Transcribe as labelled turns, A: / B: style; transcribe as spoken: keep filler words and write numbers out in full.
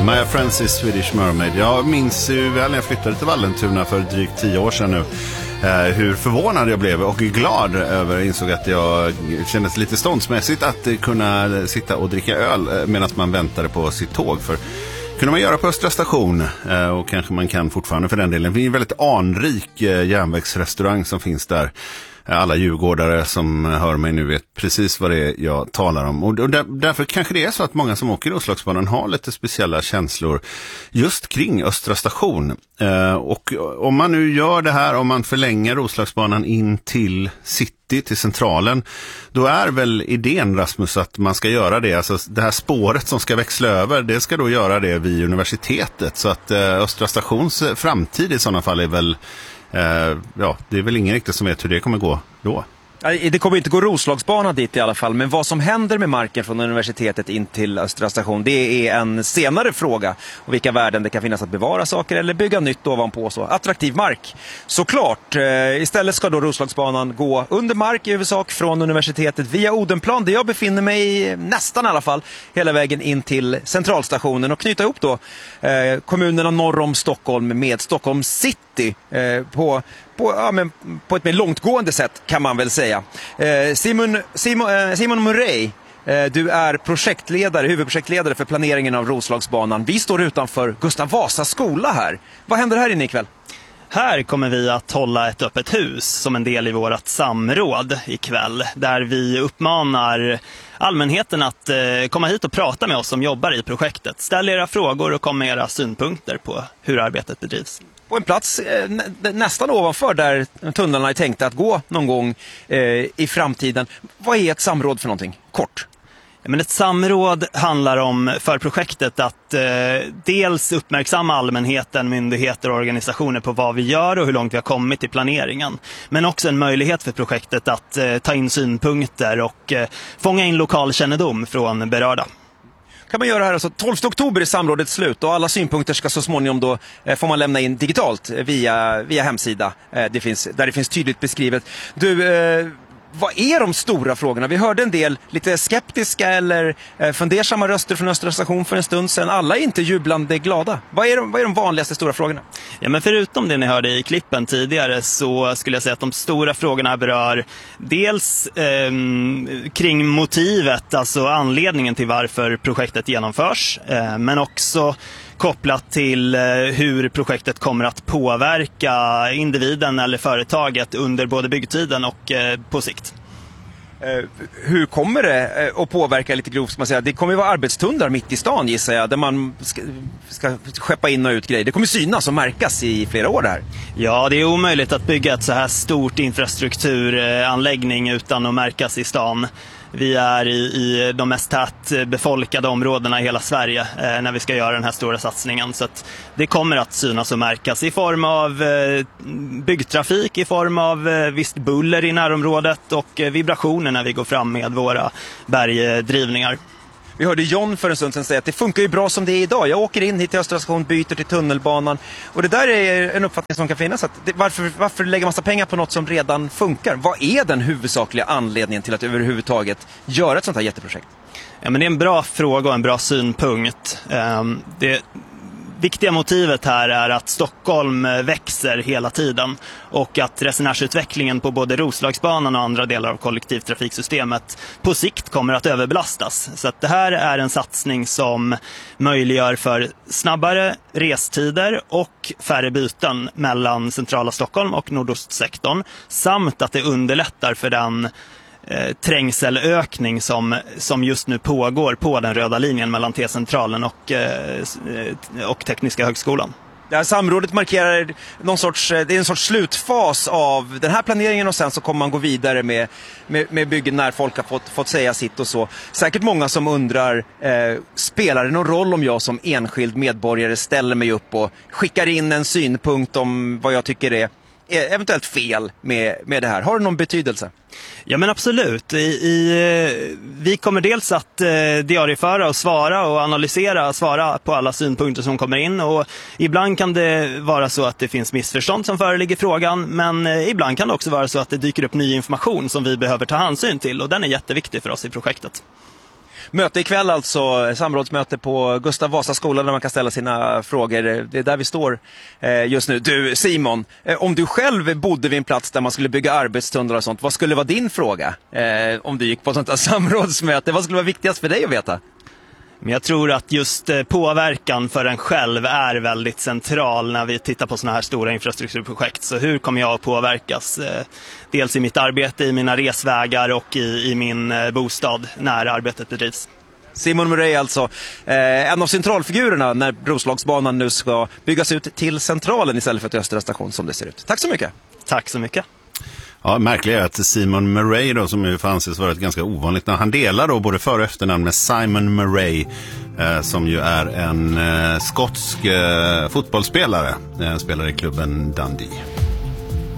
A: My Friends Swedish Mermaid. Jag minns ju väl när jag flyttade till Vallentuna för drygt tio år sedan nu. Uh, hur förvånad jag blev och glad över, insåg att jag kändes lite ståndsmässigt att uh, kunna sitta och dricka öl uh, medan man väntade på sitt tåg. För kunde man göra på Östra station uh, och kanske man kan fortfarande för den delen. Det är en väldigt anrik uh, järnvägsrestaurang som finns där. Alla djurgårdare som hör mig nu vet precis vad det är jag talar om. Och där, därför kanske det är så att många som åker Roslagsbanan har lite speciella känslor just kring Östra station. Eh, och om man nu gör det här, om man förlänger Roslagsbanan in till city, till centralen, då är väl idén, Rasmus, att man ska göra det. Alltså det här spåret som ska växla över, det ska då göra det vid universitetet. Så att eh, Östra stations framtid i sådana fall är väl Uh, ja, det är väl ingen riktigt som vet hur det kommer gå då.
B: Det kommer inte gå Roslagsbanan dit i alla fall, men vad som händer med marken från universitetet in till Östra station, det är en senare fråga. Och vilka värden det kan finnas att bevara saker eller bygga nytt ovanpå så. Attraktiv mark, såklart. Istället ska då Roslagsbanan gå under mark i huvudsak från universitetet via Odenplan, där jag befinner mig nästan i alla fall, hela vägen in till centralstationen och knyta ihop då eh, kommunerna norr om Stockholm med Stockholm city eh, på På, ja, men på ett mer långtgående sätt kan man väl säga. Eh, Simon, Simon, eh, Simon Murray, eh, du är projektledare, huvudprojektledare för planeringen av Roslagsbanan. Vi står utanför Gustav Vasa skola här. Vad händer här inne ikväll?
C: Här kommer vi att hålla ett öppet hus som en del i vårt samråd ikväll, där vi uppmanar allmänheten att eh, komma hit och prata med oss som jobbar i projektet. Ställ era frågor och kom med era synpunkter på hur arbetet bedrivs.
B: På en plats eh, nä- nästan ovanför där tunnlarna är tänkta att gå någon gång eh, i framtiden. Vad är ett samråd för någonting? Kort.
C: Men ett samråd handlar om för projektet att eh, dels uppmärksamma allmänheten, myndigheter och organisationer på vad vi gör och hur långt vi har kommit i planeringen. Men också en möjlighet för projektet att eh, ta in synpunkter och eh, fånga in lokalkännedom från berörda.
B: Kan man göra här alltså tolfte oktober är samrådet slut och alla synpunkter ska så småningom då eh, får man lämna in digitalt via, via hemsida eh, det finns, där det finns tydligt beskrivet. Du, eh, vad är de stora frågorna? Vi hörde en del lite skeptiska eller eh, fundersamma röster från Östra station för en stund sedan. Alla är inte jublande glada. Vad är de, vad är de vanligaste stora frågorna?
C: Ja, men förutom det ni hörde i klippen tidigare så skulle jag säga att de stora frågorna berör dels eh, kring motivet, alltså anledningen till varför projektet genomförs, eh, men också kopplat till hur projektet kommer att påverka individen eller företaget under både byggtiden och på sikt.
B: Hur kommer det att påverka lite grovt, ska man säga? Det kommer ju vara arbetstunnlar mitt i stan, gissar jag, där man ska, ska skeppa in och ut grejer. Det kommer synas och märkas i flera år här.
C: Ja, det är omöjligt att bygga ett så här stort infrastrukturanläggning utan att märkas i stan. Vi är i, i de mest tätbefolkade områdena i hela Sverige eh, när vi ska göra den här stora satsningen. Så att det kommer att synas och märkas i form av eh, byggtrafik, i form av eh, visst buller i närområdet och eh, vibrationer när vi går fram med våra bergdrivningar.
B: Vi hörde John för en stund sedan säga att det funkar ju bra som det är idag. Jag åker in hit till Östra station, byter till tunnelbanan. Och det där är en uppfattning som kan finnas. Att det, varför, varför lägga massa pengar på något som redan funkar? Vad är den huvudsakliga anledningen till att överhuvudtaget göra ett sånt här jätteprojekt?
C: Ja, men det är en bra fråga och en bra synpunkt. Um, det viktiga motivet här är att Stockholm växer hela tiden och att resenärsutvecklingen på både Roslagsbanan och andra delar av kollektivtrafiksystemet på sikt kommer att överbelastas. Så att det här är en satsning som möjliggör för snabbare restider och färre byten mellan centrala Stockholm och nordostsektorn, samt att det underlättar för den Eh, trängselökning som, som just nu pågår på den röda linjen mellan T-centralen och, eh, och Tekniska högskolan.
B: Det här samrådet markerar någon sorts, det är en sorts slutfas av den här planeringen och sen så kommer man gå vidare med, med, med byggen när folk har fått, fått säga sitt och så. Säkert många som undrar, eh, spelar det någon roll om jag som enskild medborgare ställer mig upp och skickar in en synpunkt om vad jag tycker är eventuellt fel med, med det här? Har det någon betydelse?
C: Ja, men absolut. I, i, vi kommer dels att eh, diarieföra och svara och analysera, svara på alla synpunkter som kommer in, och ibland kan det vara så att det finns missförstånd som föreligger i frågan, men eh, ibland kan det också vara så att det dyker upp ny information som vi behöver ta hänsyn till, och den är jätteviktig för oss i projektet.
B: Möte ikväll alltså, samrådsmöte på Gustav Vasa skola där man kan ställa sina frågor. Det är där vi står eh, just nu. Du Simon, eh, om du själv bodde vid en plats där man skulle bygga arbetstunnlar och sånt, vad skulle vara din fråga eh, om du gick på sånt här samrådsmöte? Vad skulle vara viktigast för dig att veta?
C: Men jag tror att just påverkan för en själv är väldigt central när vi tittar på såna här stora infrastrukturprojekt. Så hur kommer jag att påverkas? Dels i mitt arbete, i mina resvägar och i, i min bostad när arbetet bedrivs.
B: Simon Murray alltså, eh, en av centralfigurerna när Roslagsbanan nu ska byggas ut till Centralen istället för till Östra station som det ser ut. Tack så mycket.
C: Tack så mycket.
A: Ja, märkligt är att Simon Murray då, som ju får anses vara ett ganska ovanligt namn, han delar då både för- och efternamn med Simon Murray eh, som ju är en eh, skotsk eh, fotbollsspelare, eh, spelar i klubben Dundee.